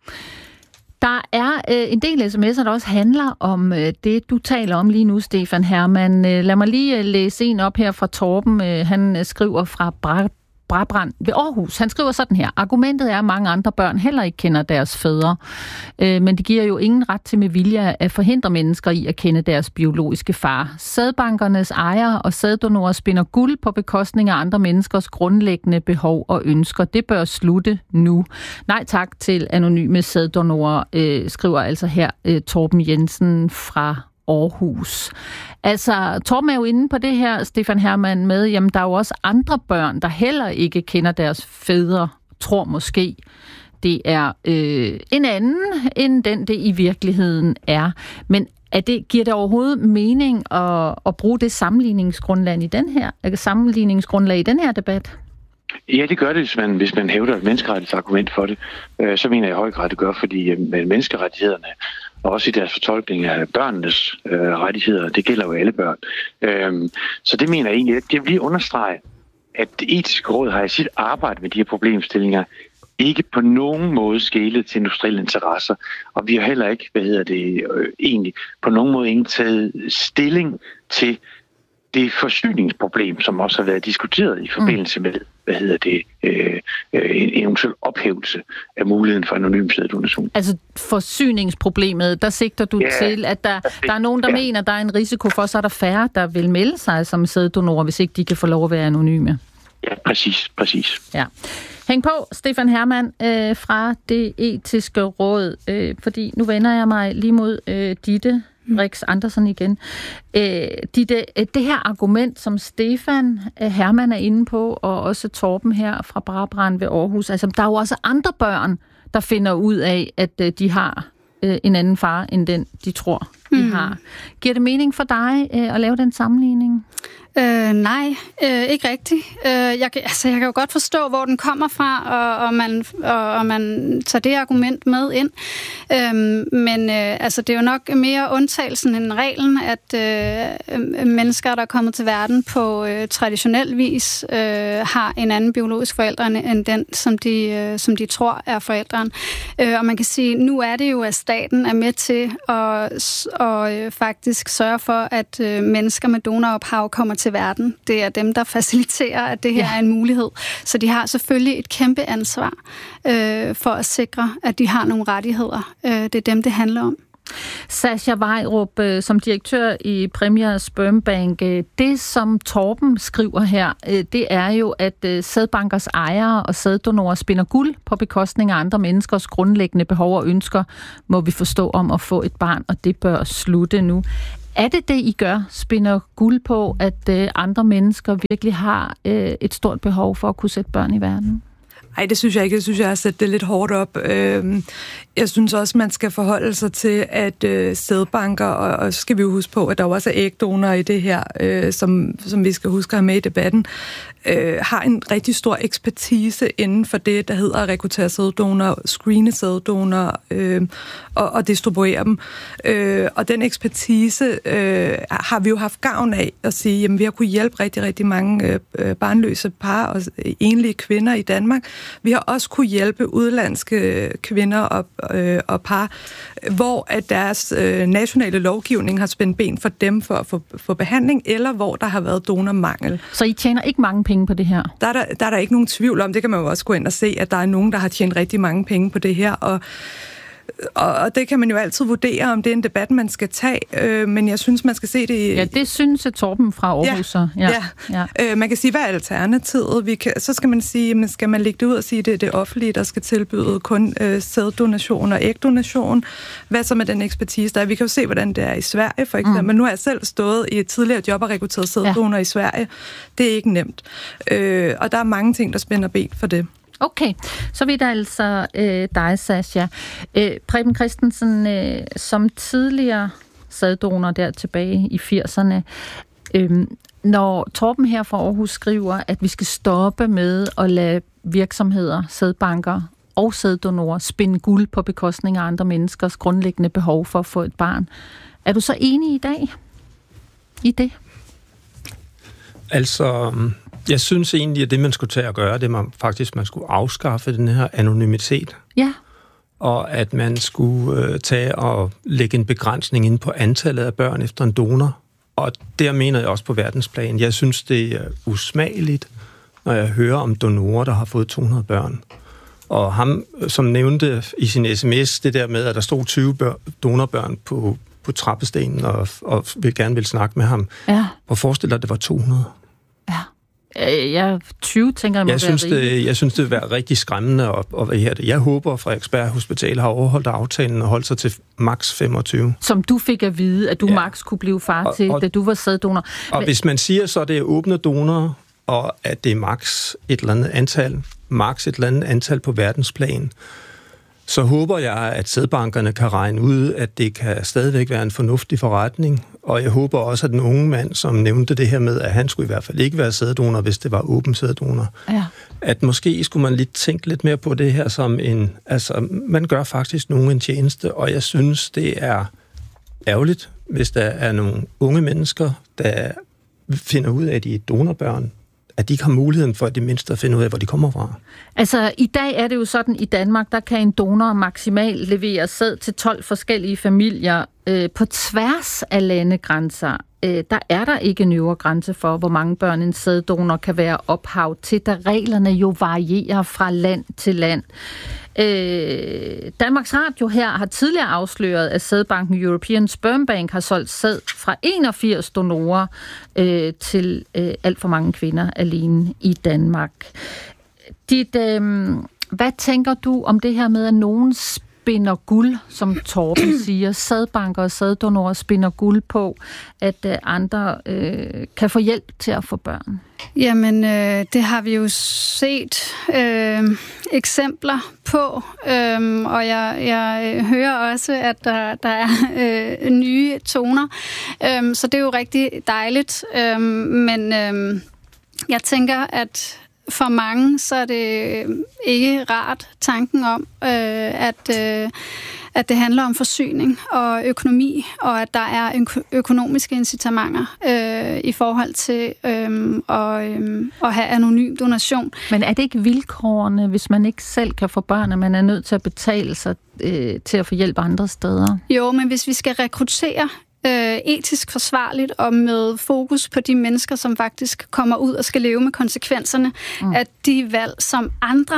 Der er øh, en del sms'er, der også handler om øh, det, du taler om lige nu, Stefan Hermann. Øh, lad mig lige øh, læse en op her fra Torben. Øh, han øh, skriver fra Bra- Brabrand ved Aarhus. Han skriver sådan her. Argumentet er, at mange andre børn heller ikke kender deres fædre. Øh, men det giver jo ingen ret til med vilje at forhindre mennesker i at kende deres biologiske far. Sædbankernes ejere og sæddonorer spinder guld på bekostning af andre menneskers grundlæggende behov og ønsker. Det bør slutte nu. Nej tak til anonyme sæddonorer, øh, skriver altså her øh, Torben Jensen fra Aarhus. Altså, Torben er jo inde på det her, Stefan Hermann, med, jamen der er jo også andre børn, der heller ikke kender deres fædre, tror måske, det er øh, en anden, end den det i virkeligheden er. Men er det, giver det overhovedet mening at, at bruge det sammenligningsgrundlag i den her, sammenligningsgrundlag i den her debat? Ja, det gør det, hvis man, hvis man hævder et menneskerettighedsargument for det. Øh, så mener jeg i høj grad, det gør, fordi øh, menneskerettighederne og også i deres fortolkning af børnenes øh, rettigheder, det gælder jo alle børn. Øhm, så det mener jeg egentlig, at jeg vil understrege, at det etiske råd har i sit arbejde med de her problemstillinger ikke på nogen måde skelet til industrielle interesser, og vi har heller ikke, hvad hedder det, øh, egentlig på nogen måde ikke taget stilling til det forsyningsproblem, som også har været diskuteret i forbindelse med, hvad hedder det, øh, en eventuel ophævelse af muligheden for anonym sæddonation. Altså forsyningsproblemet, der sigter du ja, til, at der, der er nogen, der ja. mener, at der er en risiko for, så er der færre, der vil melde sig som sæddonorer, hvis ikke de kan få lov at være anonyme. Ja, præcis, præcis. Ja. Hæng på, Stefan Hermann øh, fra Det Etiske Råd, øh, fordi nu vender jeg mig lige mod øh, Ditte Rix Andersen igen. Øh, Ditte, det her argument, som Stefan Hermann er inde på, og også Torben her fra Brabrand ved Aarhus, altså der er jo også andre børn, der finder ud af, at øh, de har øh, en anden far, end den, de tror, de mm. har. Giver det mening for dig øh, at lave den sammenligning? Øh, nej, øh, ikke rigtigt. Øh, jeg, altså, jeg kan jo godt forstå, hvor den kommer fra, og, og, man, og, og man tager det argument med ind. Øh, men øh, altså, det er jo nok mere undtagelsen end reglen, at øh, mennesker, der er kommet til verden på øh, traditionel vis, øh, har en anden biologisk forælder end den, som de, øh, som de tror er forældren. Øh, og man kan sige, nu er det jo, at staten er med til at og, øh, faktisk sørge for, at øh, mennesker med donorophav kommer til verden. Det er dem, der faciliterer, at det her ja. er en mulighed. Så de har selvfølgelig et kæmpe ansvar øh, for at sikre, at de har nogle rettigheder. Øh, det er dem, det handler om. Sascha Vejrup, som direktør i Premier Sperm Bank, det som Torben skriver her, det er jo, at sædbankers ejere og sæddonorer spinder guld på bekostning af andre menneskers grundlæggende behov og ønsker, må vi forstå, om at få et barn, og det bør slutte nu. Er det det, I gør? Spinder guld på, at andre mennesker virkelig har et stort behov for at kunne sætte børn i verden? Nej, det synes jeg ikke. Jeg synes, jeg har sat det lidt hårdt op. Jeg synes også, man skal forholde sig til, at sædbanker, og så skal vi jo huske på, at der også er ægdonorer i det her, som, som vi skal huske at have med i debatten, har en rigtig stor ekspertise inden for det, der hedder at rekruttere sæddonorer, screene sæddonorer og, og distribuere dem. Og den ekspertise har vi jo haft gavn af at sige, jamen vi har kunnet hjælpe rigtig, rigtig mange barnløse par og enlige kvinder i Danmark. Vi har også kunne hjælpe udlandske kvinder og, øh, og par, hvor at deres øh, nationale lovgivning har spændt ben for dem for at få, få behandling, eller hvor der har været donormangel. Så I tjener ikke mange penge på det her? Der er der, der er der ikke nogen tvivl om. Det kan man jo også gå ind og se, at der er nogen, der har tjent rigtig mange penge på det her, og Og det kan man jo altid vurdere, om det er en debat, man skal tage, øh, men jeg synes, man skal se det i... Ja, det synes Torben fra Aarhus. Ja, ja. ja. ja. Øh, man kan sige, hvad er alternativet? Vi kan, så skal man sige, men skal man lægge det ud og sige, at det er det offentlige, der skal tilbyde kun øh, sæddonation og ægdonation? Hvad så med den ekspertise der? Vi kan jo se, hvordan det er i Sverige, for eksempel. Mm. Men nu har jeg selv stået i et tidligere job og rekrutteret sæddonor ja. i Sverige. Det er ikke nemt. Øh, og der er mange ting, der spænder ben for det. Okay, så vidt altså øh, dig, Sascha. Øh, Preben Christensen, øh, som tidligere sæddonor der tilbage i firserne, øh, når Torben her fra Aarhus skriver, at vi skal stoppe med at lade virksomheder, sædbanker og sæddonorer spinde guld på bekostning af andre menneskers grundlæggende behov for at få et barn. Er du så enig i dag i det? Altså... Jeg synes egentlig, at det, man skulle tage at gøre, det er man faktisk, man skulle afskaffe den her anonymitet. Ja. Og at man skulle øh, tage og lægge en begrænsning ind på antallet af børn efter en donor. Og der mener jeg også på verdensplan. Jeg synes, det er usmageligt, når jeg hører om donorer, der har fået to hundrede børn. Og ham, som nævnte i sin sms, det der med, at der stod tyve bør- donorbørn på, på trappestenen og, og vil gerne vil snakke med ham. Ja. Og forestil dig, at det var to hundrede. Ja. Jeg tyve, tænker jeg, jeg synes, det, jeg synes, det vil være rigtig skræmmende. Og, og jeg håber, at Frederiksberg Hospital har overholdt aftalen og holdt sig til maks femogtyve. Som du fik at vide, at du ja. maks kunne blive far og, til, og, da du var sæddonor. Og Men... hvis man siger så, at det er åbne donorer, og at det er maks et eller andet antal, maks et eller andet antal på verdensplan, så håber jeg, at sædbankerne kan regne ud, at det kan stadigvæk være en fornuftig forretning. Og jeg håber også, at den unge mand, som nævnte det her med, at han skulle i hvert fald ikke være sæddonor, hvis det var åben sæddonor, ja. at måske skulle man lidt tænke lidt mere på det her som en... Altså, man gør faktisk nogen en tjeneste, og jeg synes, det er ærgerligt, hvis der er nogle unge mennesker, der finder ud af, at de er donorbørn, at de ikke har muligheden for at det mindste at finde ud af, hvor de kommer fra. Altså, i dag er det jo sådan, i Danmark, der kan en donor maksimalt levere sæd til tolv forskellige familier øh, på tværs af landegrænser. Øh, der er der ikke en øvre grænse for, hvor mange børn en sæddonor kan være ophav til, da reglerne jo varierer fra land til land. Øh, Danmarks Radio her har tidligere afsløret, at sædbanken European Sperm Bank har solgt sæd fra enogfirs donorer øh, til øh, alt for mange kvinder alene i Danmark. Dit, øh, hvad tænker du om det her med, at nogen spinder guld, som Torben siger, sædbanker og sæddonorer spinder guld på, at øh, andre øh, kan få hjælp til at få børn? Jamen, øh, det har vi jo set øh, eksempler på, øh, og jeg, jeg hører også, at der, der er øh, nye toner, øh, så det er jo rigtig dejligt, øh, men øh, jeg tænker, at for mange, så er det ikke rart tanken om, øh, at, øh, at det handler om forsyning og økonomi, og at der er øko- økonomiske incitamenter øh, i forhold til øh, at, øh, at have anonym donation. Men er det ikke vilkårene, hvis man ikke selv kan få børn, at man er nødt til at betale sig øh, til at få hjælp andre steder? Jo, men hvis vi skal rekruttere Øh, etisk forsvarligt og med fokus på de mennesker, som faktisk kommer ud og skal leve med konsekvenserne mm. af de valg, som andre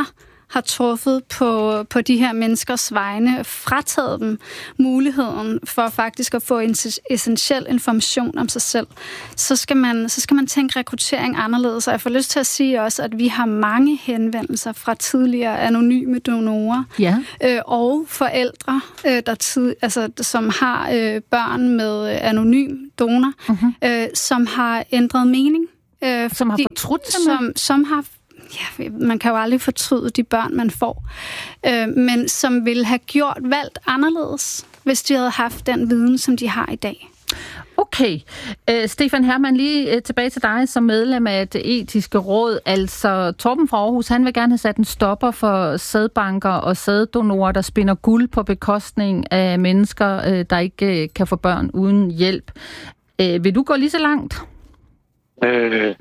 har truffet på, på de her menneskers vegne, frataget dem muligheden for faktisk at få en essentiel information om sig selv, så skal man, så skal man tænke rekruttering anderledes. Og jeg får lyst til at sige også, at vi har mange henvendelser fra tidligere anonyme donorer ja. øh, og forældre, øh, der tid, altså, som har øh, børn med anonym donor, mm-hmm. øh, som har ændret mening. Øh, som fordi, har fortrudt sig som, som har Ja, man kan jo aldrig fortryde de børn, man får. Øh, men som ville have gjort valgt anderledes, hvis de havde haft den viden, som de har i dag. Okay. Uh, Stefan Hermann, lige uh, tilbage til dig som medlem af det etiske råd. Altså, Torben fra Aarhus, han vil gerne have sat en stopper for sædbanker og sæddonorer, der spinder guld på bekostning af mennesker, uh, der ikke uh, kan få børn uden hjælp. Uh, vil du gå lige så langt? Øh...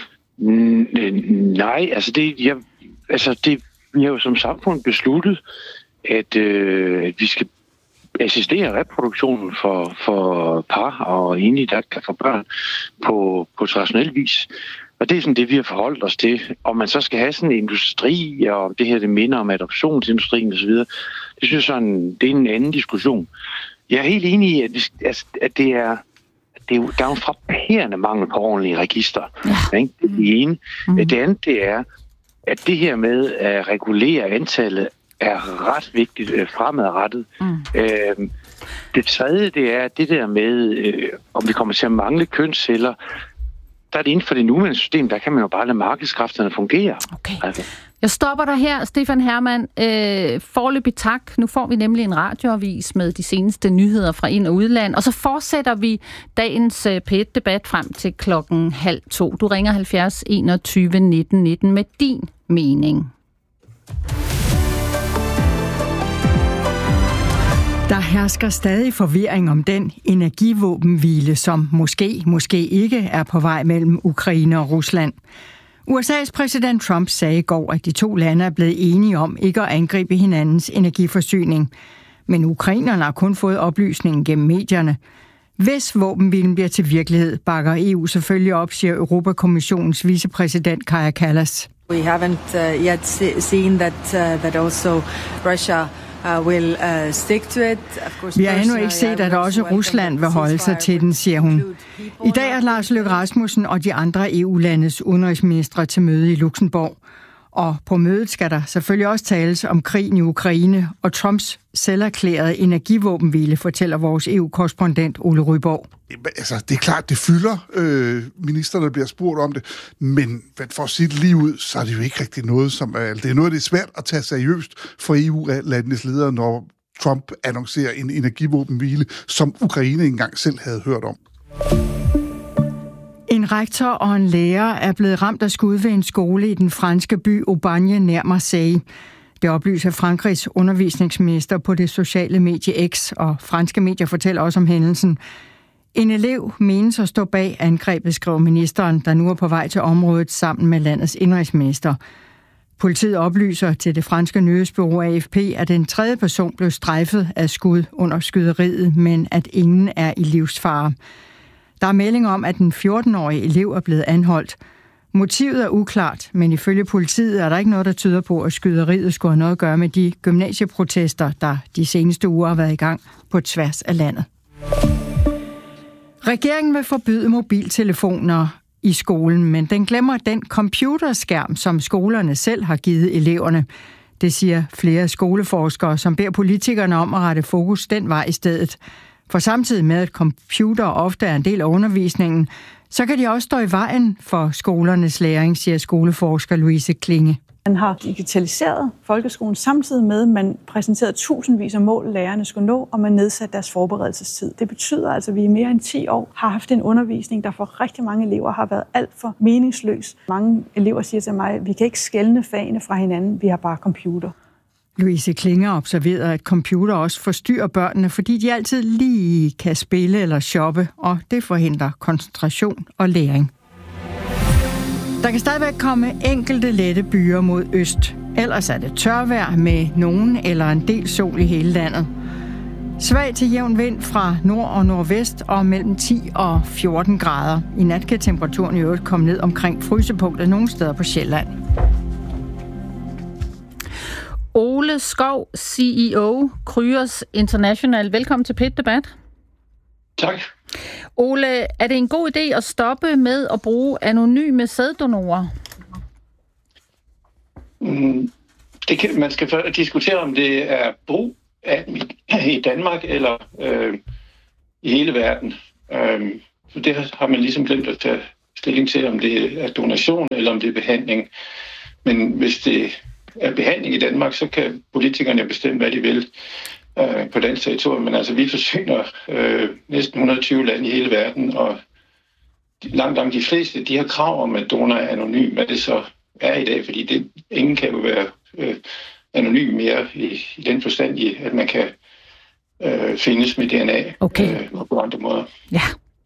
Nej, altså det, jeg, altså det, vi har jo som samfund besluttet, at, øh, at vi skal assistere reproduktionen for, for par og enige, der kan få børn på, på traditionel vis. Og det er sådan det, vi har forholdt os til. Om man så skal have sådan en industri, og det her det minder om adoptionsindustrien osv., det synes jeg sådan, det er en anden diskussion. Jeg er helt enig i, at, vi, at det er Det er jo, der er jo en frapperende mangel på ordentlige register. Ja. Ikke? Det er det ene. Mm. Det andet, det er, at det her med at regulere antallet er ret vigtigt øh, fremadrettet. Mm. Øh, det tredje, det er det der med, øh, om vi kommer til at mangle kønsceller. Der er det inden for det nuværende system, der kan man jo bare lade markedskræfterne fungere. Okay. Altså. Jeg stopper dig her, Stefan Hermann. Øh, foreløbig tak. Nu får vi nemlig en radioavis med de seneste nyheder fra ind- og udland, og så fortsætter vi dagens øh, P et-debat frem til klokken halv to. Du ringer halvfjerds enogtyve nitten nitten med din mening. Der hersker stadig forvirring om den energivåbenhvile, som måske, måske ikke er på vej mellem Ukraine og Rusland. U S A's præsident Trump sagde i går, at de to lande er blevet enige om ikke at angribe hinandens energiforsyning. Men ukrainerne har kun fået oplysningen gennem medierne. Hvis våbenhvilen bliver til virkelighed, bakker E U selvfølgelig op, siger Europakommissionens vicepræsident Kaja Kallas. We haven't uh, yet seen that uh, that also Russia Uh, will, uh, stick to it. Of course, vi har endnu ikke set, at også Rusland vil holde sig til den, siger hun. I dag er Lars Løkke Rasmussen og de andre E U-landes udenrigsministre til møde i Luxembourg. Og på mødet skal der selvfølgelig også tales om krigen i Ukraine og Trumps selverklærede energivåbenhvile, fortæller vores E U-korrespondent Ole Ryborg. Altså, det er klart, det fylder. Øh, ministerne bliver spurgt om det, men for at sige det lige ud, så er det jo ikke rigtig noget, som er... Det er noget, det er svært at tage seriøst for E U-landenes ledere, når Trump annoncerer en energivåbenhvile, som Ukraine engang selv havde hørt om. En rektor og en lærer er blevet ramt af skud ved en skole i den franske by Aubagne nær Marseille. Det oplyser Frankrigs undervisningsminister på det sociale medie X, og franske medier fortæller også om hændelsen. En elev menes at stå bag angrebet, skriver ministeren, der nu er på vej til området sammen med landets indrigsminister. Politiet oplyser til det franske nyhedsbureau A F P, at den tredje person blev strejfet af skud under skyderiet, men at ingen er i livsfare. Der er melding om, at den fjorten-årige elev er blevet anholdt. Motivet er uklart, men ifølge politiet er der ikke noget, der tyder på, at skyderiet skulle have noget at gøre med de gymnasieprotester, der de seneste uger har været i gang på tværs af landet. Regeringen vil forbyde mobiltelefoner i skolen, men den glemmer den computerskærm, som skolerne selv har givet eleverne. Det siger flere skoleforskere, som beder politikerne om at rette fokus den vej i stedet. For samtidig med, at computer ofte er en del af undervisningen, så kan de også stå i vejen for skolernes læring, siger skoleforsker Louise Klinge. Man har digitaliseret folkeskolen samtidig med, at man præsenterede tusindvis af mål, lærerne skulle nå, og man nedsatte deres forberedelsestid. Det betyder altså, at vi i mere end ti år har haft en undervisning, der for rigtig mange elever har været alt for meningsløs. Mange elever siger til mig, at vi kan ikke skelne fagene fra hinanden, vi har bare computer. Louise Klinger observerer, at computer også forstyrrer børnene, fordi de altid lige kan spille eller shoppe, og det forhindrer koncentration og læring. Der kan stadigvæk komme enkelte lette byer mod øst. Ellers er det tørvejr med nogen eller en del sol i hele landet. Svag til jævn vind fra nord og nordvest og mellem ti og fjorten grader. I nat kan temperaturen i øvrigt komme ned omkring frysepunktet nogle steder på Sjælland. Ole Skov, C E O, Kryos International. Velkommen til P et Debat. Tak. Ole, er det en god idé at stoppe med at bruge anonyme sæddonorer? Mm, det kan, man skal diskutere, om det er brug af i Danmark eller øh, i hele verden. Øh, så det har man ligesom glemt at tage stilling til, om det er donation eller om det er behandling. Men hvis det er behandling i Danmark, så kan politikerne bestemme, hvad de vil øh, på dansk territorium. Men altså, vi forsyner øh, næsten et hundrede og tyve lande i hele verden, og langt langt de fleste, de har krav om, at donor er anonym, hvad det så er i dag, fordi det, ingen kan jo være øh, anonym mere i, i den forstand, i, at man kan øh, findes med D N A okay. øh, på andre måder. Ja,